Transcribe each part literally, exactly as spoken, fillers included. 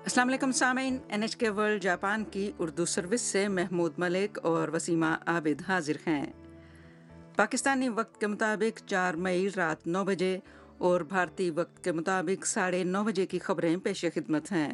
अस्सलाम वालेकुम सामीन। एन एच के वर्ल्ड जापान की उर्दू सर्विस से महमूद मलिक और वसीमा आबिद हाजिर हैं। पाकिस्तानी वक्त के मुताबिक चार मई रात नौ बजे और भारतीय वक्त के मुताबिक साढ़े नौ बजे की खबरें पेश खिदमत हैं।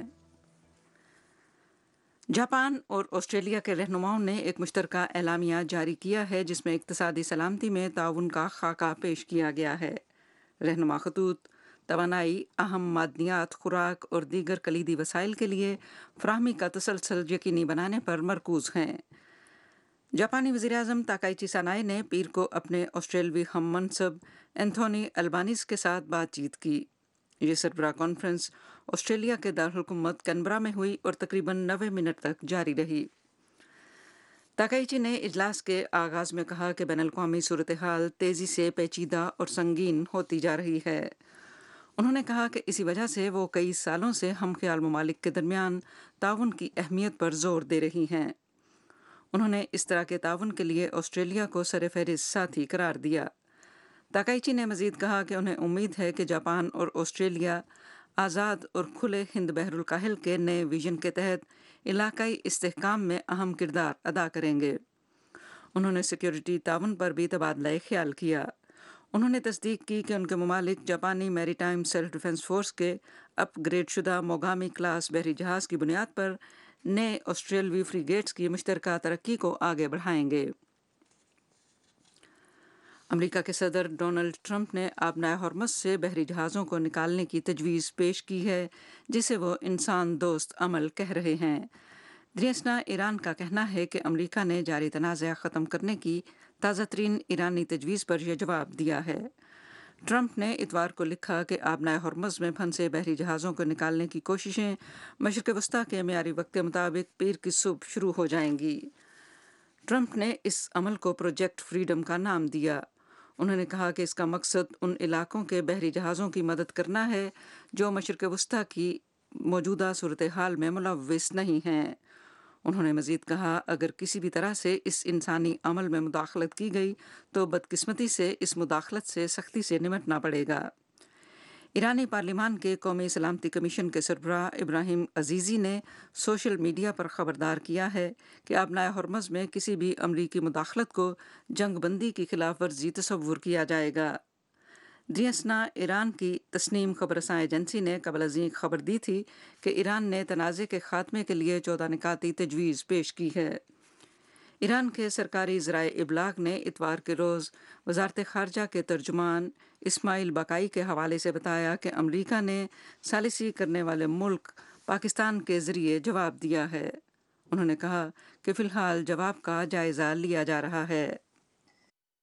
जापान और ऑस्ट्रेलिया के रहनुमाओं ने एक मुश्तरका एलामिया जारी किया है जिसमें इक्तसादी सलामती में ताउन का खाका पेश किया गया है। रहनुमा खतूत तवानाई, अहम मादनियात, खुराक और दीगर कलीदी वसाइल के लिए फ्राहमी का तसलसल यकीनी बनाने पर मरकूज हैं। जापानी वज़ीर-ए-आज़म ताकाइची सानाए ने पीर को अपने ऑस्ट्रेलवी हम मनसब एंथोनी अल्बानीज के साथ बातचीत की। ये सरबराह कॉन्फ्रेंस ऑस्ट्रेलिया के दारहुकूमत कैनबरा में हुई और तकरीबन नब्बे मिनट तक जारी रही। ताकाइची ने इजलास के आगाज में कहा कि बैनुल-अक़वामी सूरत हाल तेजी से पेचीदा और संगीन होती जा रही है। उन्होंने कहा कि इसी वजह से वो कई सालों से हम ख्याल ममालिक के दरमियान ताउन की अहमियत पर जोर दे रही हैं। उन्होंने इस तरह के ताउन के लिए ऑस्ट्रेलिया को सरफहरिस्त साथी करार दिया। ताकाइची ने मजीद कहा कि उन्हें उम्मीद है कि जापान और ऑस्ट्रेलिया आज़ाद और खुले हिंद बहरुल काहिल के नए विजन के तहत इलाकाई इस्तेहकाम में अहम किरदार अदा करेंगे। उन्होंने सिक्योरिटी ताउन पर भी तबादला ख्याल किया। उन्होंने तस्दीक की कि उनके ममालिक जापानी मैरीटाइम सेल्फ डिफेंस फोर्स के अपग्रेड शुदा मोगामी क्लास बहरी जहाज़ की बुनियाद पर नए ऑस्ट्रेलवी फ्रीगेट्स की मुश्तरका तरक्की को आगे बढ़ाएंगे। अमेरिका के सदर डोनाल्ड ट्रंप ने आबनाए हॉर्मस से बहरी जहाज़ों को निकालने की तजवीज़ पेश की है जिसे वो इंसान दोस्त अमल कह रहे हैं। द्रियसना ईरान का कहना है कि अमेरिका ने जारी तनाज़ा ख़त्म करने की ताज़ा तरीन ईरानी तजवीज़ पर यह जवाब दिया है। ट्रंप ने इतवार को लिखा कि आबनाए हॉर्मस में फंसे बहरी जहाज़ों को निकालने की कोशिशें मशरिक़ वस्ता के मियारी वक्त के मुताबिक पीर की सुबह शुरू हो जाएंगी। ट्रंप ने इस अमल को प्रोजेक्ट फ्रीडम का नाम दिया। उन्होंने कहा कि इसका मकसद उन इलाकों के बहरी जहाज़ों की मदद करना है जो मशरिक़ वस्ता की मौजूदा सूरत हाल में मुलव्विस नहीं हैं। उन्होंने मजीद कहा, अगर किसी भी तरह से इस इंसानी अमल में मुदाखलत की गई तो बदकिस्मती से इस मुदाखलत से सख्ती से निमटना पड़ेगा। ईरानी पार्लिमान के कौमी सलामती कमीशन के सरबराह इब्राहिम अजीज़ी ने सोशल मीडिया पर ख़बरदार किया है कि आबनाए हॉर्मज़ में किसी भी अमरीकी मुदाखलत को जंग बंदी की खिलाफ वर्जी तसव्वुर किया जाएगा। दियसना ईरान की तस्नीम खबरसां एजेंसी ने कबल अज़ीं खबर दी थी कि ईरान ने तनाज़े के खात्मे के लिए चौदह निकाती तजवीज़ पेश की है। ईरान के सरकारी ज़राए इबलाग ने इतवार के रोज़ वज़ारत ख़ारजा के तर्जुमान इस्माइल बकाई के हवाले से बताया कि अमरीका ने सालिसी करने वाले मुल्क पाकिस्तान के ज़रिए जवाब दिया है। उन्होंने कहा कि फ़िलहाल जवाब का जायज़ा लिया जा रहा है।